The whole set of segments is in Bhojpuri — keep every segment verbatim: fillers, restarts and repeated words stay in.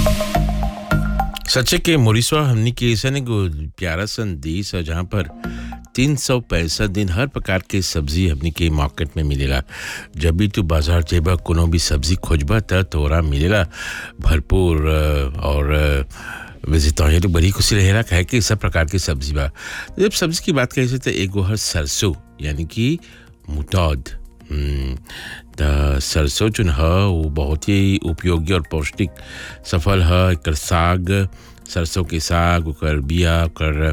सच्चे के मोरिसवा हमनी के ऐसा ने को प्यारा संदेश है जहाँ पर तीन सौ पैंसठ दिन हर प्रकार के सब्जी हमनी के मार्केट में मिलेला। जब भी तू बाजार जेबा कोनो भी सब्जी खोजबा त तोरा मिलेला भरपूर। और विजिटर ये तो बड़ी खुशी रहेला कहे कि सब प्रकार के सब्जी बा। जब सब्जी की बात करें तो एगो है सरसों यानी कि मुतौद। त सरसों जो है वो बहुत ही उपयोगी और पौष्टिक सफल है। एकर साग सरसों के साग ओकर बिया ओकर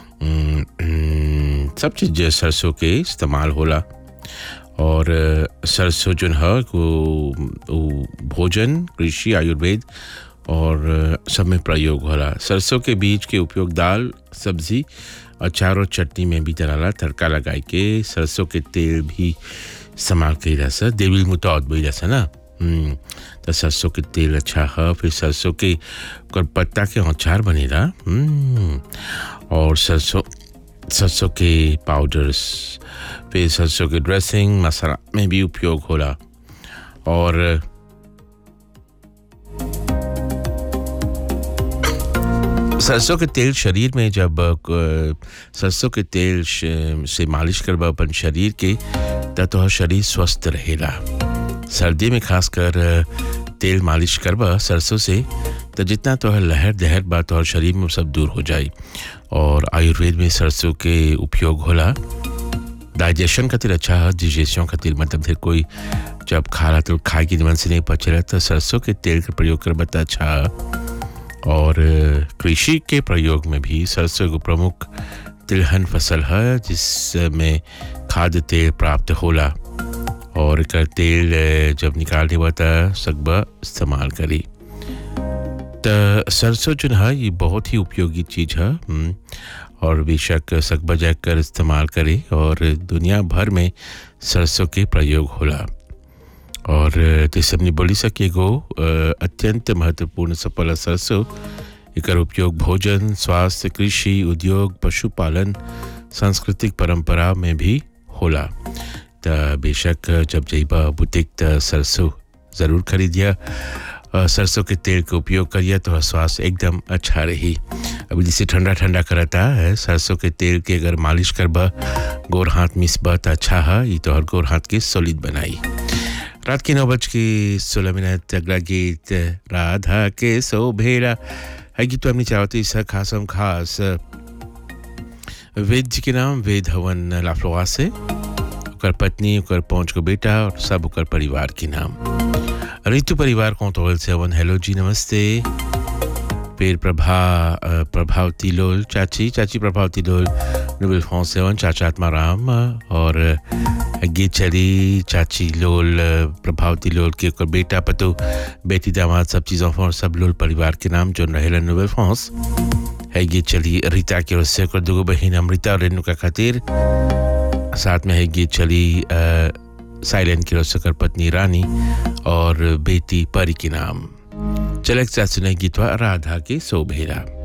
सब चीज़ सरसों के इस्तेमाल होला। और सरसों जो है वो भोजन कृषि आयुर्वेद और सब में प्रयोग होला। सरसों के बीज के उपयोग दाल सब्जी अचार और चटनी में भी डलाला। तड़का लगाए के सरसों के तेल भी इस्तेमाल कई रहा देवी मुतौद भी रहा ना। तो सरसों के तेल अच्छा है। फिर सरसों के कर पत्ता के अचार बनेला। और सरसों सरसों के पाउडर्स फिर सरसों के ड्रेसिंग मसाला में भी उपयोग होला। और सरसों के तेल शरीर में जब सरसों के तेल से मालिश करबा अपन शरीर के त तो शरीर स्वस्थ रहेला। सर्दी में खासकर तेल मालिश करबा सरसों से तो जितना तो लहर दहर बात और शरीर में सब दूर हो जाए। और आयुर्वेद में सरसों के उपयोग होला डाइजेशन खातिर अच्छा है। डाइजेशन खातिर मतलब फिर कोई जब खा रहा तो खाए की मन से नहीं पचेला तो सरसों के तेल का प्रयोग करबा तो अच्छा है। और कृषि के प्रयोग में भी सरसों को प्रमुख तिलहन फसल है जिसमें खाद्य तेल प्राप्त होला। और का तेल जब निकालने वाता सकबा इस्तेमाल करी। तो सरसों जो है ये बहुत ही उपयोगी चीज़ है और बेशक सकबा जाकर इस्तेमाल करे। और दुनिया भर में सरसों के प्रयोग होला। और जैसे अपनी बोली सके गो अत्यंत महत्वपूर्ण सफल सरसों एकर उपयोग भोजन स्वास्थ्य कृषि उद्योग पशुपालन सांस्कृतिक परंपरा में भी होला। तो बेशक जब जइबा बुटीक त सरसों ज़रूर खरीदिया। सरसों के तेल का उपयोग करिए तो स्वास्थ्य एकदम अच्छा रही। अभी जैसे ठंडा ठंडा करता है सरसों के तेल के अगर मालिश करबा गोर हाथ मिसबा तो अच्छा है। ये तो हर गोर हाथ के सॉलिड बनाई। रात के नौ बज के सोलह मिनट अगला गीत राधा के सोभेरा है गीत तो हमने चाहते इस खासम खास वेद जी के नाम वेद हवन लाफ्लोआ से उकर पत्नी उकर पहुँच को बेटा और सब उकर परिवार के नाम ऋतु परिवार कौतूहल से हवन हेलो जी नमस्ते। फिर प्रभा प्रभावती लोल चाची चाची प्रभावती लोल नोबेल फ्रांस सेवन चाचा आत्माराम और गीत चली चाची लोल प्रभावती लोल के ऊपर बेटा पतो बेटी दामाद सब चीज़ों और सब लोल परिवार के नाम जो रहेला नोबेल फ्रांस है। गीत चली रीता के ओर से दो बहन अमृता और रेणुका खातिर साथ में है गीत चली साइलेंट की ओर से पत्नी रानी और बेटी परी के नाम। चले एक साथ सुने गीतवा राधा के सोभेरा।